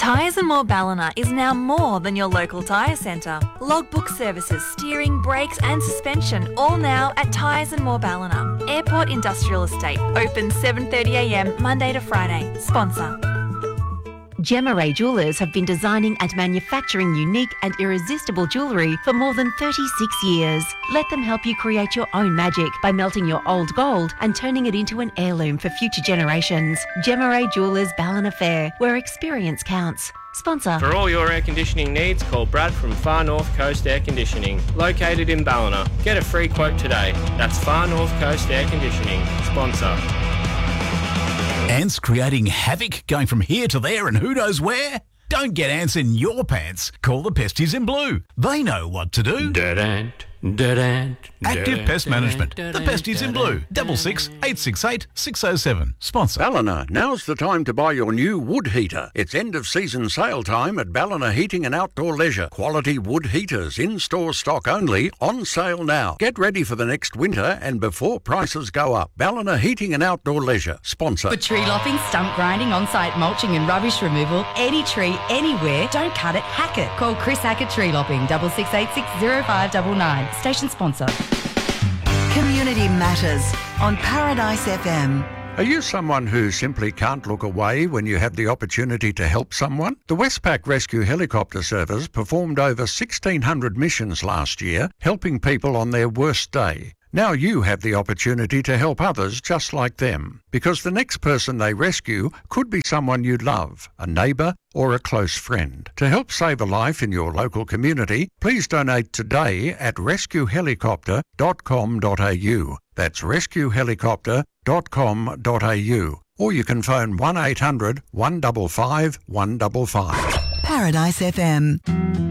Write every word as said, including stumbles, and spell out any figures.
Tyres and More Ballina is now more than your local tyre centre. Logbook services, steering, brakes and suspension, all now at Tyres and More Ballina. Airport Industrial Estate, open seven thirty a m Monday to Friday. Sponsor. Gemma Ray Jewellers have been designing and manufacturing unique and irresistible jewellery for more than thirty-six years. Let them help you create your own magic by melting your old gold and turning it into an heirloom for future generations. Gemma Ray Jewellers Ballina Fair, where experience counts. Sponsor. For all your air conditioning needs, call Brad from Far North Coast Air Conditioning, located in Ballina. Get a free quote today. That's Far North Coast Air Conditioning. Sponsor. Ants creating havoc, going from here to there and who knows where? Don't get ants in your pants. Call the Pesties in Blue. They know what to do. Dead ant, dead ant. Active Pest Management. The Pesties in Blue. Double six eight six eight six oh seven. Sponsor. Ballina, now's the time to buy your new wood heater. It's end of season sale time at Ballina Heating and Outdoor Leisure. Quality wood heaters in store stock only, on sale now. Get ready for the next winter and before prices go up. Ballina Heating and Outdoor Leisure. Sponsor. For tree lopping, stump grinding, on-site mulching and rubbish removal, any tree, anywhere, don't cut it, hack it. Call Chris Hackett Tree Lopping, double six eight six zero five nine nine. Station sponsor. Community Matters on Paradise F M. Are you someone who simply can't look away when you have the opportunity to help someone? The Westpac Rescue Helicopter Service performed over sixteen hundred missions last year, helping people on their worst day. Now you have the opportunity to help others just like them, because the next person they rescue could be someone you love, a neighbour or a close friend. To help save a life in your local community, please donate today at rescue helicopter dot com dot a u. That's rescue helicopter dot com dot a u. Or you can phone one eight hundred one five five one five five. Paradise F M.